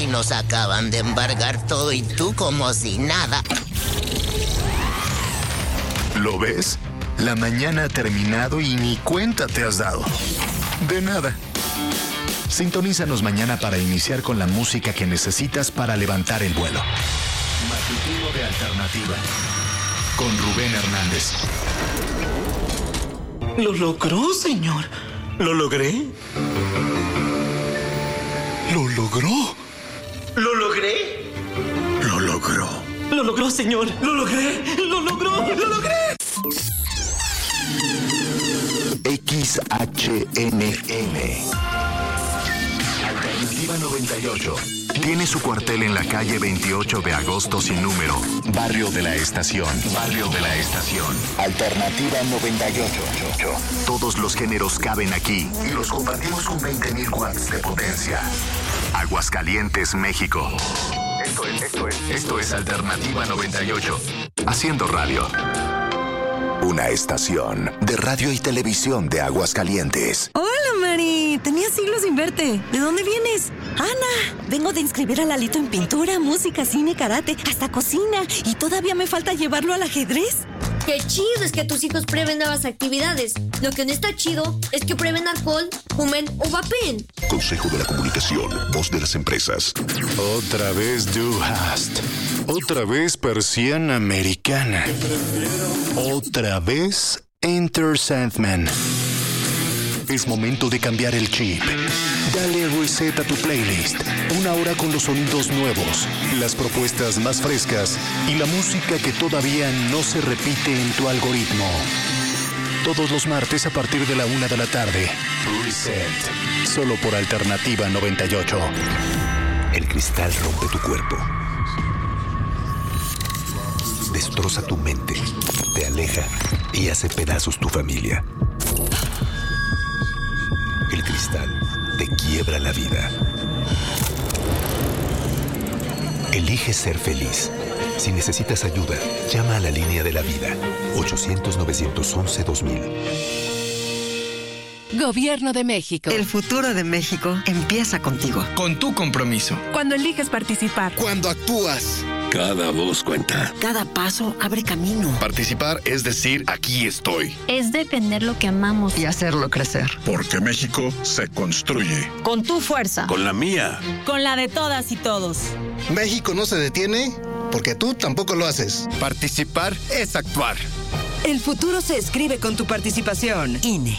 y nos acaban de embargar todo y tú como si nada. ¿Lo ves? La mañana ha terminado y ni cuenta te has dado. De nada. Sintonízanos mañana para iniciar con la música que necesitas para levantar el vuelo. Matutino de Alternativa. Con Rubén Hernández. Lo logró, señor. ¿Lo logré? ¿Lo logró? ¿Lo logré? Lo logró. Lo logró, señor. Lo logré. Lo logró. Lo logré. XHNM Alternativa 98 tiene su cuartel en la calle 28 de agosto sin número, Barrio de la Estación. Barrio de la Estación. Alternativa 98. Todos los géneros caben aquí y los compartimos con 20,000 watts de potencia. Aguascalientes, México. Esto es Alternativa 98. Haciendo radio. Una estación de radio y televisión de Aguascalientes. Hola, Mari. Tenía siglos sin verte. ¿De dónde vienes? Ana, vengo de inscribir a Lalito en pintura, música, cine, karate, hasta cocina. Y todavía me falta llevarlo al ajedrez. ¡Qué chido es que tus hijos prueben nuevas actividades! Lo que no está chido es que prueben alcohol, fumen o vapeen. Consejo de la Comunicación, voz de las empresas. Otra vez Du Hast. Otra vez persiana americana. Otra vez Enter Sandman. Es momento de cambiar el chip. Dale reset a tu playlist. Una hora con los sonidos nuevos, las propuestas más frescas y la música que todavía no se repite en tu algoritmo. Todos los martes a partir de la 1 de la tarde. Reset. Solo por Alternativa 98. El cristal rompe tu cuerpo. Destroza tu mente. Te aleja y hace pedazos tu familia. El cristal te quiebra la vida. Elige ser feliz. Si necesitas ayuda, llama a la línea de la vida. 800-911-2000. Gobierno de México. El futuro de México empieza contigo. Con tu compromiso. Cuando eliges participar. Cuando actúas. Cada voz cuenta. Cada paso abre camino. Participar es decir, aquí estoy. Es defender lo que amamos. Y hacerlo crecer. Porque México se construye. Con tu fuerza. Con la mía. Con la de todas y todos. México no se detiene porque tú tampoco lo haces. Participar es actuar. El futuro se escribe con tu participación. INE.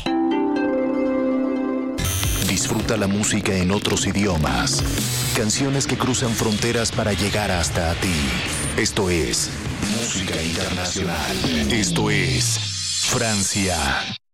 Disfruta la música en otros idiomas. Canciones que cruzan fronteras para llegar hasta ti. Esto es Música Internacional. Esto es Francia.